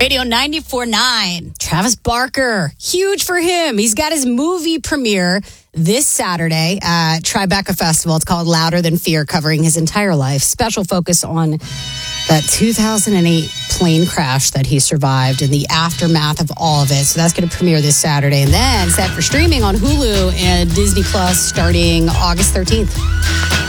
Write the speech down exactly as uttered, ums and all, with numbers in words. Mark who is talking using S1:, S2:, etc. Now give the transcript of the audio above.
S1: Radio ninety-four point nine. Travis Barker, huge for him. He's got his movie premiere this Saturday at Tribeca Festival. It's called Louder Than Fear, covering his entire life. Special focus on that two thousand eight plane crash that he survived and the aftermath of all of it. So that's going to premiere this Saturday. And then set for streaming on Hulu and Disney Plus starting August thirteenth.